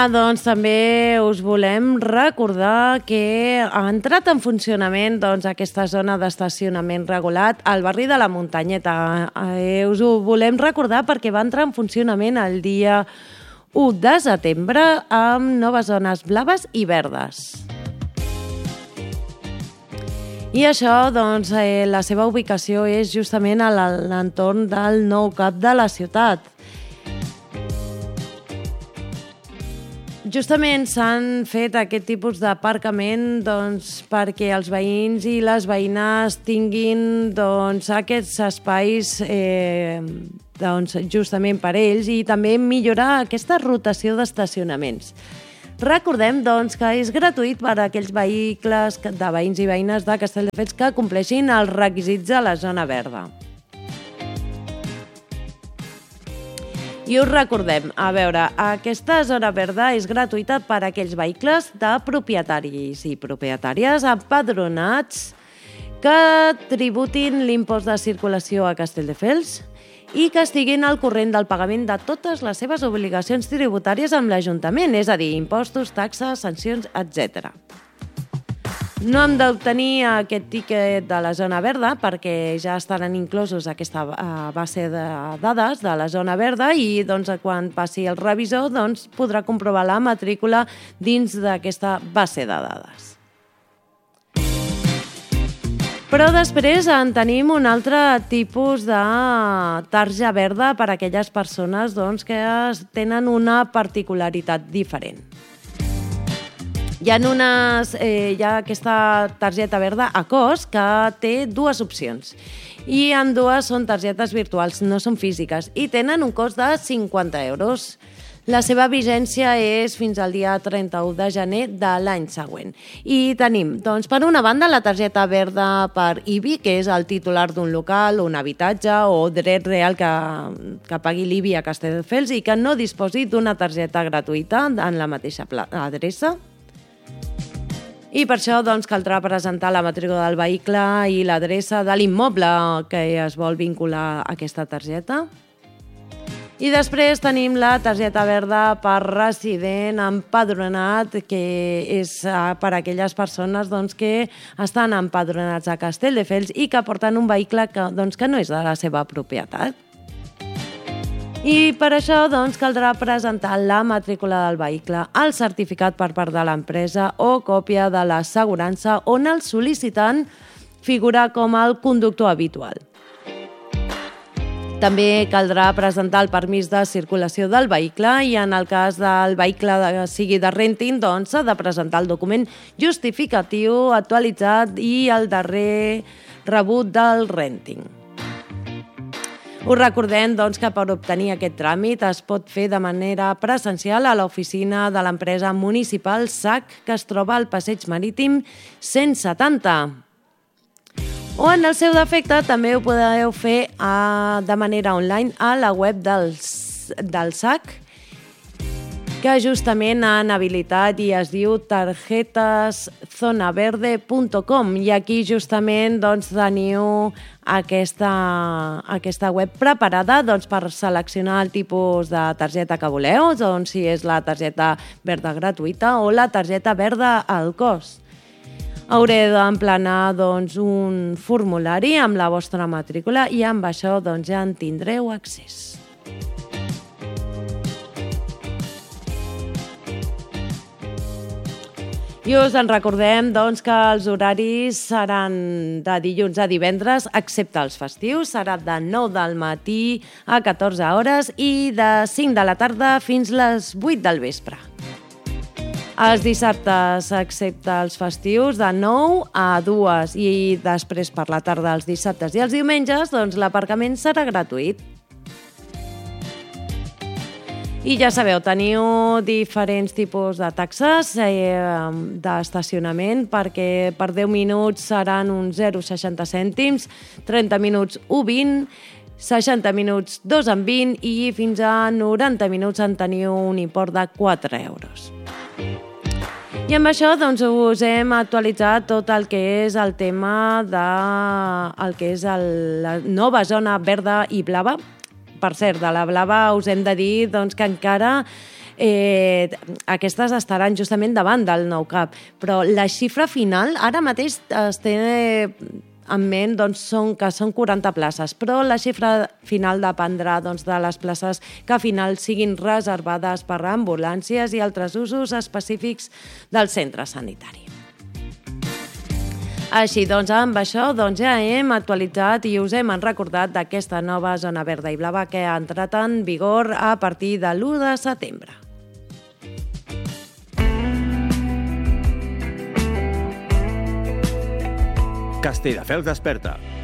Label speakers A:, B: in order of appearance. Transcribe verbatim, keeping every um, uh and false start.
A: Doncs també us volem recordar que ha entrat en funcionament doncs, aquesta zona d'estacionament regulat al barri de la Muntanyeta. Eh, us ho volem recordar perquè va entrar en funcionament el dia u de setembre amb noves zones blaves i verdes. I això, doncs, eh, la seva ubicació és justament a l'entorn del nou cap de la ciutat. Justament s'han fet aquest tipus d'aparcament doncs, perquè els veïns i les veïnes tinguin doncs, aquests espais eh, doncs, justament per ells i també millorar aquesta rotació d'estacionaments. Recordem doncs, que és gratuït per a aquells vehicles de veïns i veïnes de Castelldefels que compleixin els requisits de la zona verda. I us recordem, a veure, aquesta zona verda és gratuïta per a aquells vehicles de propietaris i propietàries empadronats que tributin l'impost de circulació a Castelldefels i que estiguin al corrent del pagament de totes les seves obligacions tributàries amb l'Ajuntament, és a dir, impostos, taxes, sancions, etcètera. No hem d'obtenir aquest tiquet de la zona verda perquè ja estaran inclosos aquesta base de dades de la zona verda i doncs, quan passi el revisor doncs, podrà comprovar la matrícula dins d'aquesta base de dades. Però després en tenim un altre tipus de tarja verda per a aquelles persones doncs, que tenen una particularitat diferent. Hi ha, unes, eh, hi ha aquesta targeta verda a cost que té dues opcions i en dues són targetes virtuals, no són físiques i tenen un cost de cinquanta euros. La seva vigència és fins al dia trenta-u de gener de l'any següent. I tenim, doncs, per una banda, la targeta verda per I B I, que és el titular d'un local, un habitatge o dret real que, que pagui l'I B I a Castelldefels i que no disposi d'una targeta gratuïta en la mateixa adreça. I per això doncs, caldrà presentar la matrícula del vehicle i l'adreça de l'immoble que es vol vincular a aquesta targeta. I després tenim la targeta verda per resident empadronat, que és per a aquelles persones doncs, que estan empadronats a Castelldefels i que porten un vehicle que, doncs, que no és de la seva propietat. I per això doncs, caldrà presentar la matrícula del vehicle, el certificat per part de l'empresa o còpia de l'assegurança on el sol·licitant figura com el conductor habitual. També caldrà presentar el permís de circulació del vehicle i en el cas del vehicle que sigui de renting doncs, s'ha de presentar el document justificatiu actualitzat i el darrer rebut del renting. Us recordem doncs, que per obtenir aquest tràmit es pot fer de manera presencial a l'oficina de l'empresa municipal S A C que es troba al Passeig Marítim cent setanta. O en el seu defecte també ho podeu fer a, de manera online a la web del, del S A C que justament han habilitat i es diu tarjetas zona verde punt com i aquí justament doncs, teniu aquesta, aquesta web preparada doncs, per seleccionar el tipus de targeta que voleu, doncs, si és la targeta verda gratuïta o la targeta verda al cost. Haureu d'emplenar doncs, un formulari amb la vostra matrícula i amb això doncs, ja en tindreu accés. I us en recordem doncs, que els horaris seran de dilluns a divendres, excepte els festius, serà de nou del matí a catorze hores i de cinc de la tarda fins les vuit del vespre. Els dissabtes, excepte els festius, de nou a dues i després per la tarda els dissabtes i els diumenges, doncs l'aparcament serà gratuït. I ja sabeu, teniu diferents tipus de taxes eh, d'estacionament perquè per deu minuts seran uns zero coma seixanta cèntims, trenta minuts un coma vint, seixanta minuts dos coma vint i fins a noranta minuts en teniu un import de quatre euros. I amb això doncs, us hem actualitzat tot el que és el tema de el que és el, la nova zona verda i blava. Per cert, de la blava us hem de dir doncs, que encara eh, aquestes estaran justament davant del nou CAP, però la xifra final ara mateix es té en ment doncs, són, que són quaranta places, però la xifra final dependrà doncs, de les places que al final siguin reservades per a ambulàncies i altres usos específics del centre sanitari. Així, doncs, amb això doncs, ja hem actualitzat i us hem recordat d'aquesta nova zona verda i blava que ha entrat en vigor a partir de l'u de setembre.
B: Castelldefels desperta.